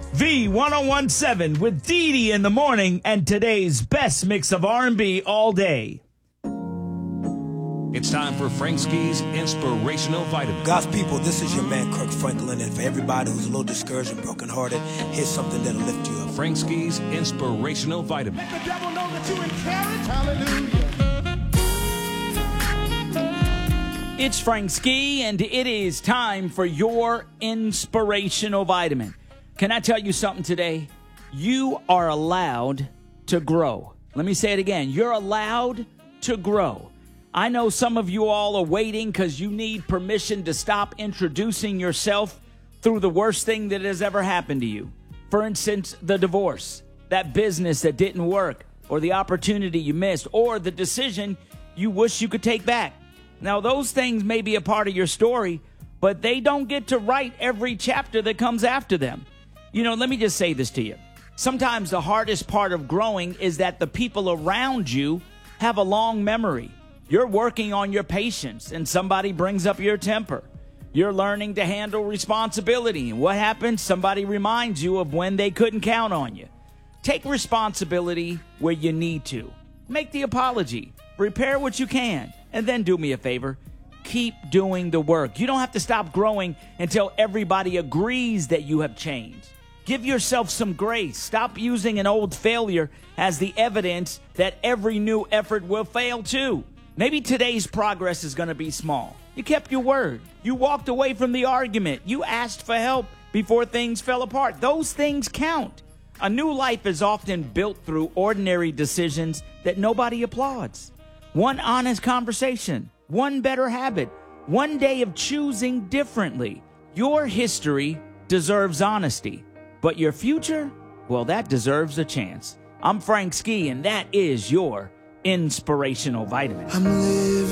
V1017 with Dee Dee in the morning and today's best mix of R&B all day. It's time for Frank Ski's Inspirational Vitamin. God's people, this is your man Kirk Franklin, and for everybody who's a little discouraged and brokenhearted, here's something that'll lift you up. Frank Ski's Inspirational Vitamin. Let the devil know that you encourage. Hallelujah. It's Frank Ski, and it is time for your Inspirational Vitamin. Can I tell you something today? You are allowed to grow. Let me say it again. You're allowed to grow. I know some of you all are waiting because you need permission to stop introducing yourself through the worst thing that has ever happened to you. For instance, the divorce, that business that didn't work, or the opportunity you missed, or the decision you wish you could take back. Now, those things may be a part of your story, but they don't get to write every chapter that comes after them. You know, let me just say this to you. Sometimes the hardest part of growing is that the people around you have a long memory. You're working on your patience, and somebody brings up your temper. You're learning to handle responsibility, and what happens? Somebody reminds you of when they couldn't count on you. Take responsibility where you need to. Make the apology. Repair what you can. And then do me a favor. Keep doing the work. You don't have to stop growing until everybody agrees that you have changed. Give yourself some grace. Stop using an old failure as the evidence that every new effort will fail too. Maybe today's progress is going to be small. You kept your word. You walked away from the argument. You asked for help before things fell apart. Those things count. A new life is often built through ordinary decisions that nobody applauds. One honest conversation, one better habit, one day of choosing differently. Your history deserves honesty, but your future, well, that deserves a chance. I'm Frank Ski, and that is your Inspirational Vitamin.